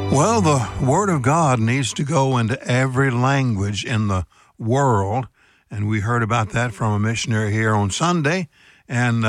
Well, the Word of God needs to go into every language in the world, and we heard about that from a missionary here on Sunday. And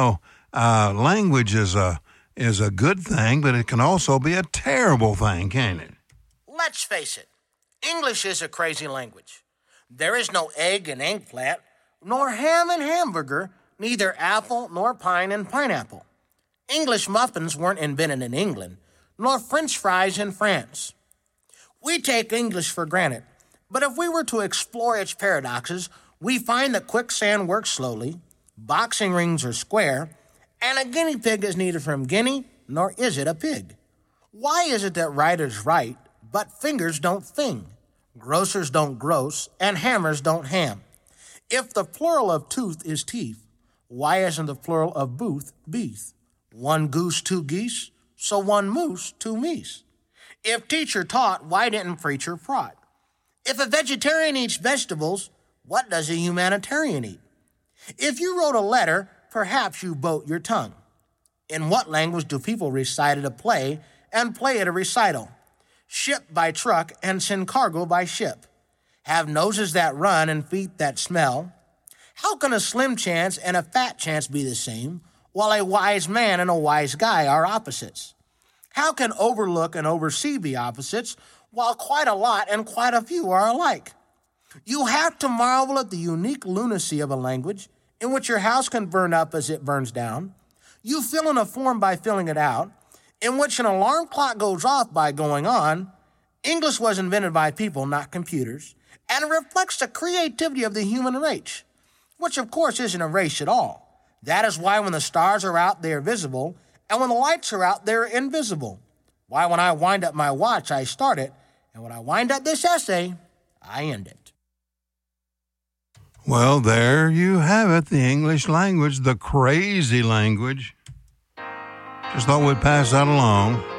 language is a good thing, but it can also be a terrible thing, can't it? Let's face it, English is a crazy language. There is no egg in eggplant, nor ham in hamburger, neither apple nor pine in pineapple. English muffins weren't invented in England, nor French fries in France. We take English for granted, but if we were to explore its paradoxes, we find that quicksand works slowly, boxing rings are square, and a guinea pig is neither from Guinea nor is it a pig. Why is it that writers write, but fingers don't thing? Grocers don't gross, and hammers don't ham. If the plural of tooth is teeth, why isn't the plural of booth beeth? One goose, two geese, so one moose, two meese. If teacher taught, why didn't preacher prot? If a vegetarian eats vegetables, what does a humanitarian eat? If you wrote a letter, perhaps you boat your tongue. In what language do people recite at a play and play at a recital? Ship by truck and send cargo by ship. Have noses that run and feet that smell. How can a slim chance and a fat chance be the same, while a wise man and a wise guy are opposites? How can overlook and oversee be opposites, while quite a lot and quite a few are alike? You have to marvel at the unique lunacy of a language in which your house can burn up as it burns down. You fill in a form by filling it out, in which an alarm clock goes off by going on. English was invented by people, not computers, and it reflects the creativity of the human race, which of course isn't a race at all. That is why when the stars are out, they are visible, and when the lights are out, they're invisible. Why, when I wind up my watch, I start it, and when I wind up this essay, I end it. Well, there you have it, the English language, the crazy language. Just thought we'd pass that along.